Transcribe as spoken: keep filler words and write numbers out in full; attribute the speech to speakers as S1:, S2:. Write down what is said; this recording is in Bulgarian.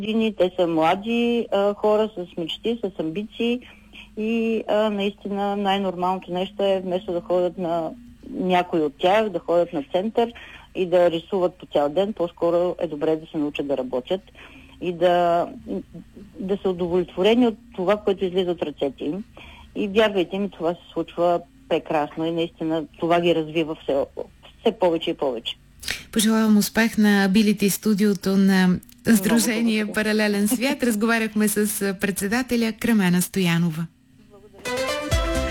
S1: Те са млади а, хора с мечти, с амбиции и а, наистина най-нормалното нещо е вместо да ходят на някой от тях, да ходят на център и да рисуват по цял ден, по-скоро е добре да се научат да работят и да, да са удовлетворени от това, което излиза от ръцете им. И вярвайте ми, това се случва прекрасно и наистина това ги развива все, все повече и повече.
S2: Пожелавам успех на Ability студиото на Сдружение Паралелен свят. Разговаряхме с председателя Кремена Стоянова.